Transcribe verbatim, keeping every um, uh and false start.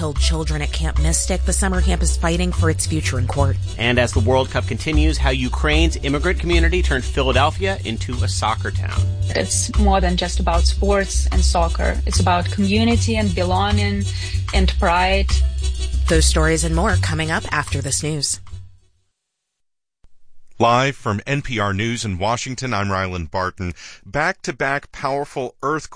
killed children at Camp Mystic, the summer camp is fighting for its future in court. And as the World Cup continues, how Ukraine's immigrant community turned Philadelphia into a soccer town. It's more than just about sports and soccer. It's about community and belonging and pride. Those stories and more coming up after this news. Live from N P R News in Washington, I'm Ryland Barton. Back-to-back powerful earthquakes